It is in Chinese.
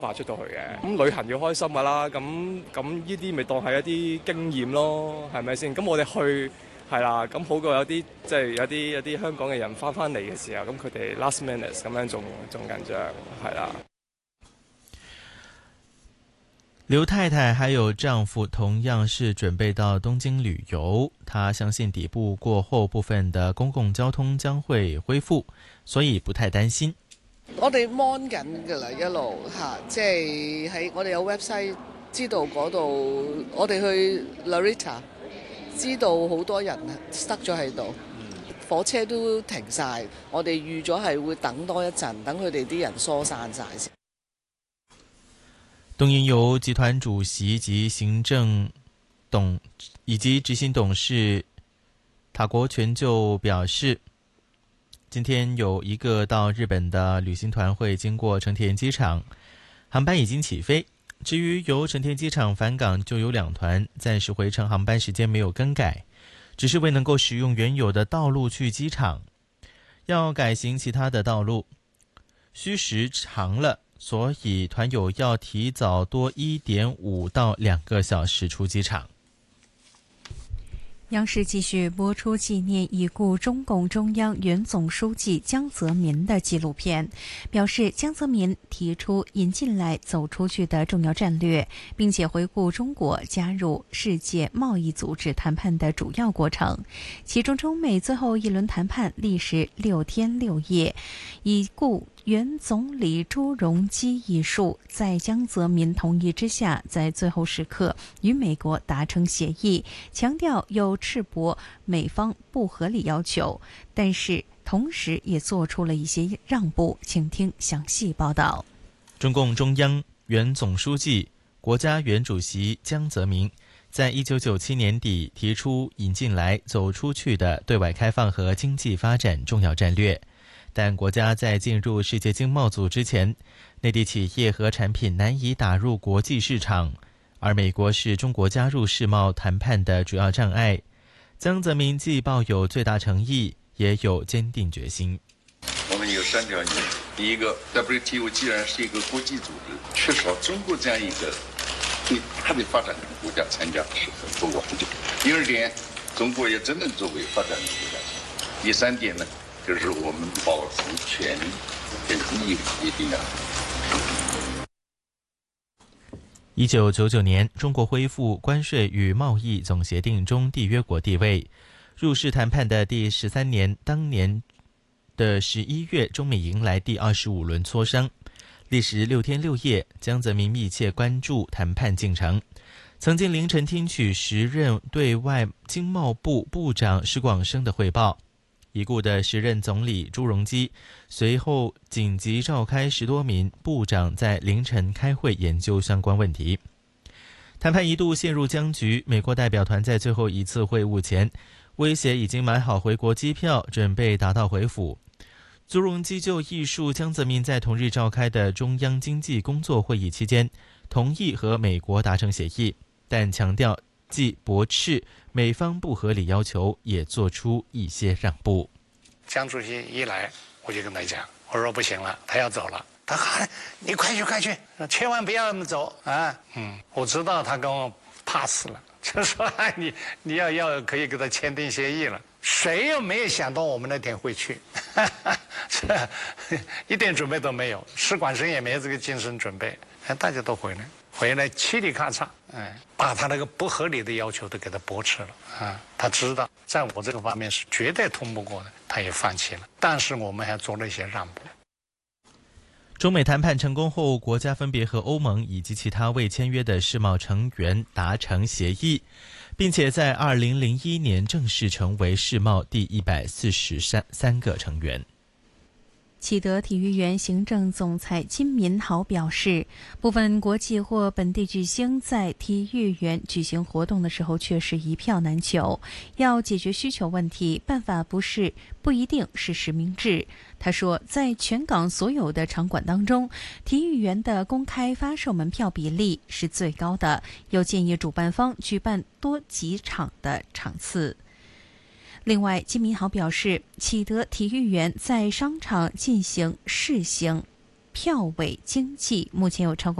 發出到去嘅。咁旅行要開心㗎啦，咁呢啲咪當係一啲經驗咯，係咪先？咁我哋去係啦，咁好過有啲即係有啲香港嘅人翻嚟嘅時候，咁佢哋 last minute 咁樣仲緊張，係啦。 刘太太还有丈夫同样是准备到东京旅游，她相信底部过后部分的公共交通将会恢复，所以不太担心。 我哋 mon 緊㗎啦，一路嚇，即係喺我哋有 website 知道嗰度，我哋去 Narita 知道好多人塞咗喺度，火車都停晒，我哋預咗係會等多一陣，等佢哋啲人疏散晒先。 东瀛游集团主席及执行董事塔国全就表示，今天有一个到日本的旅行团会经过成田机场，航班已经起飞。至于由成田机场返港就有2团，暂时回程航班时间没有更改，只是未能够使用原有的道路去机场，要改行其他的道路，需时长了，所以团友要提早多1.5到2个小时出机场。 央视继续播出纪念已故中共中央原总书记江泽民的纪录片，表示江泽民提出引进来走出去的重要战略，并且回顾中国加入世界贸易组织谈判的主要过程。其中中美最后一轮谈判历时6天6夜，已故原总理朱镕基遗书在江泽民同意之下，在最后时刻与美国达成协议，强调有赤膊美方不合理要求，但是同时也做出了一些让步。请听详细报道。 中共中央原总书记、国家原主席江泽民在1997年底提出引进来走出去的对外开放和经济发展重要战略，但国家在进入世界经贸组织前，内地企业和产品难以打入国际市场，而美国是中国加入世贸谈判的主要障碍。江泽民既抱有最大诚意，也有坚定决心。 我们有3条原则：第一个 ，WTO 既然是一个国际组织，缺少中国这样一个对它的发展中国家参加是很不完整。第二点，中国也只能作为发展中国家参加。第3点呢，就是我们保持权利跟义务一定要。 1999年，中国恢复关税与贸易总协定中缔约国地位。入世谈判的第13年，当年的11月，中美迎来第25轮磋商，历时6天6夜。江泽民密切关注谈判进程，曾经凌晨听取时任对外经贸部部长施广生的汇报。已故的时任总理朱镕基随后紧急召开10多名部长在凌晨开会研究相关问题。谈判一度陷入僵局，美国代表团在最后一次会晤前威胁已经买好回国机票，准备打道回府。朱镕基就艺术江泽民在同日召开的中央经济工作会议期间同意和美国达成协议，但强调既驳斥美方不合理要求，也做出一些让步。 江主席一来，我就跟他讲，我说不行了，他要走了。他喊你快去，千万不要那么走啊！我知道他跟我怕死了，就说你要可以跟他签订协议了。谁又没有想到我们那天会去？一点准备都没有，施广生也没有这个精神准备。大家都回来嘁里咔嚓，把他那个不合理的要求都给他驳斥了啊！他知道在我这个方面是绝对通不过的，他也放弃了。但是我们还做了一些让步。 中美谈判成功后，国家分别和欧盟以及其他未签约的世贸成员达成协议，并且在2001年正式成为世贸第143个成员。 启德体育园行政总裁金民豪表示，部分国际或本地巨星在体育园举行活动的时候确实一票难求，要解决需求问题，办法不一定是实名制。他说，在全港所有的场馆当中，体育园的公开发售门票比例是最高的，又建议主办方举办多几场的场次。另外，金民豪表示，启德体育园在商场进行试行票委经济，目前有超过